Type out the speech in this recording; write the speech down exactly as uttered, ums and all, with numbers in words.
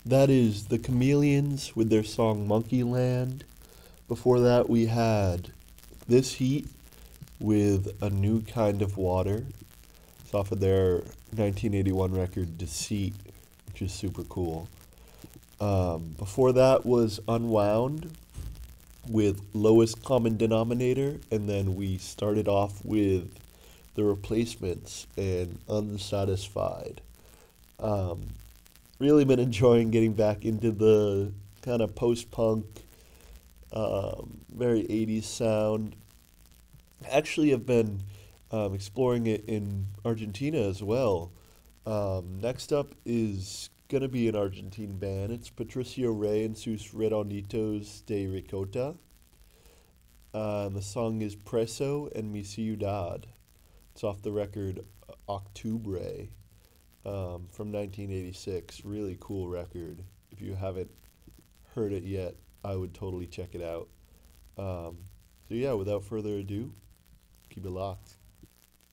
That is the Chameleons with their song Monkey Land. Before that, we had This Heat with A New Kind of Water. It's off of their nineteen eighty-one record Deceit, which is super cool. Um, before that was Unwound with Lowest Common Denominator, and then we started off with The Replacements and Unsatisfied. Um, really been enjoying getting back into the kind of post-punk, um, very eighties sound. Actually, I've been um, exploring it in Argentina as well. Um, next up is gonna be an Argentine band. It's Patricio Rey and Sus Redonditos de Ricota. Uh, and the song is Preso en mi ciudad. It's off the record Octubre, um, from nineteen eighty-six. Really cool record. If you haven't heard it yet, I would totally check it out. Um, so yeah, without further ado, keep it locked.